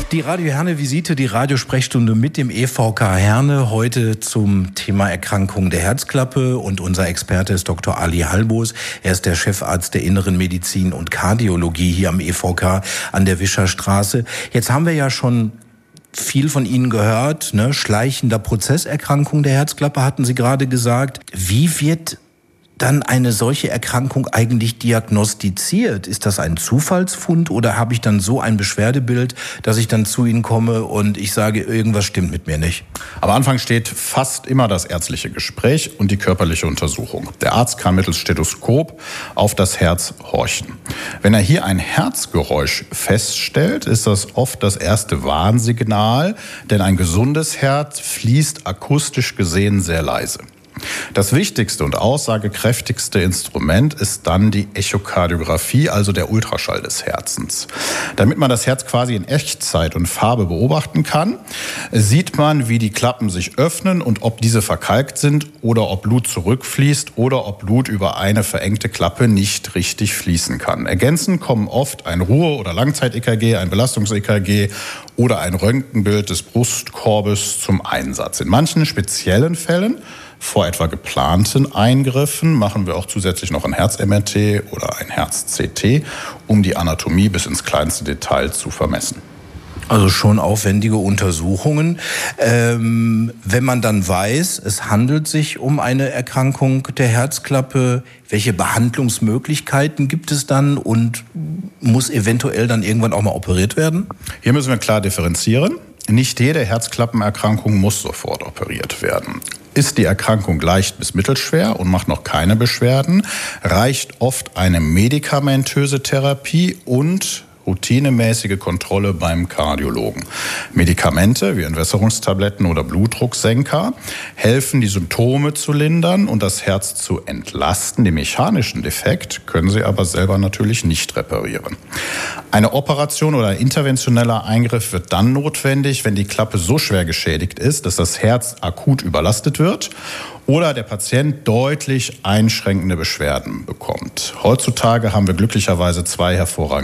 Die Radio Herne Visite, die Radiosprechstunde mit dem EVK Herne, heute zum Thema Erkrankung der Herzklappe, und unser Experte ist Dr. Ali Halbos. Er ist der Chefarzt der Inneren Medizin und Kardiologie hier am EVK an der Wischerstraße. Jetzt haben wir ja schon viel von Ihnen gehört, ne? Schleichender Prozesserkrankung der Herzklappe hatten Sie gerade gesagt. Wie wird dann eine solche Erkrankung eigentlich diagnostiziert? Ist das ein Zufallsfund oder habe ich dann so ein Beschwerdebild, dass ich dann zu Ihnen komme und ich sage, irgendwas stimmt mit mir nicht? Am Anfang steht fast immer das ärztliche Gespräch und die körperliche Untersuchung. Der Arzt kann mittels Stethoskop auf das Herz horchen. Wenn er hier ein Herzgeräusch feststellt, ist das oft das erste Warnsignal, denn ein gesundes Herz fließt akustisch gesehen sehr leise. Das wichtigste und aussagekräftigste Instrument ist dann die Echokardiographie, also der Ultraschall des Herzens. Damit man das Herz quasi in Echtzeit und Farbe beobachten kann, sieht man, wie die Klappen sich öffnen und ob diese verkalkt sind oder ob Blut zurückfließt oder ob Blut über eine verengte Klappe nicht richtig fließen kann. Ergänzend kommen oft ein Ruhe- oder Langzeit-EKG, ein Belastungs-EKG oder ein Röntgenbild des Brustkorbes zum Einsatz. In manchen speziellen Fällen, vor etwa geplanten Eingriffen, machen wir auch zusätzlich noch ein Herz-MRT oder ein Herz-CT, um die Anatomie bis ins kleinste Detail zu vermessen. Also schon aufwendige Untersuchungen. Wenn man dann weiß, es handelt sich um eine Erkrankung der Herzklappe, welche Behandlungsmöglichkeiten gibt es dann und muss eventuell dann irgendwann auch mal operiert werden? Hier müssen wir klar differenzieren. Nicht jede Herzklappenerkrankung muss sofort operiert werden. Ist die Erkrankung leicht bis mittelschwer und macht noch keine Beschwerden, reicht oft eine medikamentöse Therapie und routinemäßige Kontrolle beim Kardiologen. Medikamente wie Entwässerungstabletten oder Blutdrucksenker helfen, die Symptome zu lindern und das Herz zu entlasten. Den mechanischen Defekt können sie aber selber natürlich nicht reparieren. Eine Operation oder ein interventioneller Eingriff wird dann notwendig, wenn die Klappe so schwer geschädigt ist, dass das Herz akut überlastet wird oder der Patient deutlich einschränkende Beschwerden bekommt. Heutzutage haben wir glücklicherweise zwei hervorragende